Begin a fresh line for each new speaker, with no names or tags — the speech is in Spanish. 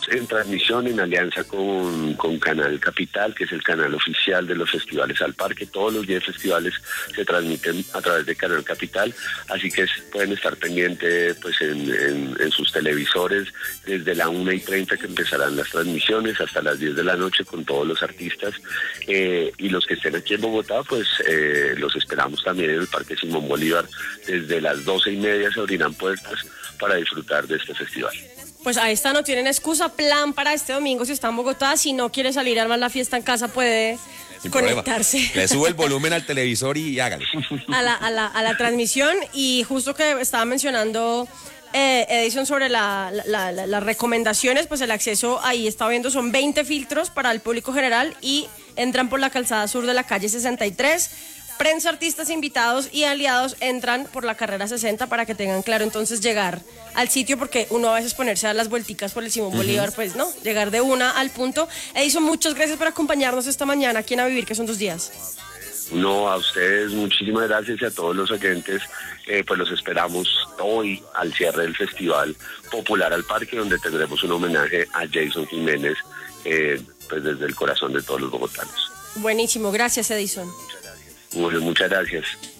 en transmisión en alianza con Canal Capital, que es el canal oficial de los festivales al parque. Todos los 10 festivales se transmiten a través de Canal Capital, así que pueden estar pendientes pues en sus televisores desde la 1:30 que empezarán las transmisiones hasta las 10 de la noche con todos los artistas, y los que estén aquí en Bogotá pues los esperamos también en el Parque Simón Bolívar. Desde las 12:30 se abrirán puertas para disfrutar de este festival.
Pues ahí está, no tienen excusa. Plan para este domingo si está en Bogotá. Si no quiere salir a armar la fiesta en casa, puede
Sin
conectarse.
problema. Le sube el volumen al televisor y hágale.
a la transmisión. Y justo que estaba mencionando Edison sobre las recomendaciones, pues el acceso ahí está viendo son 20 filtros para el público general y entran por la calzada sur de la calle 63. Prensa, artistas, invitados y aliados entran por la carrera 60 para que tengan claro entonces llegar al sitio, porque uno a veces ponerse a las vuelticas por el Simón Bolívar, pues no, llegar de una al punto. Edison, muchas gracias por acompañarnos esta mañana aquí en A Vivir, que son 2 días.
No, a ustedes muchísimas gracias y a todos los oyentes, pues los esperamos hoy al cierre del Festival Popular al Parque, donde tendremos un homenaje a Jason Jiménez, pues desde el corazón de todos los bogotanos.
Buenísimo, gracias Edison.
Bueno, muchas gracias.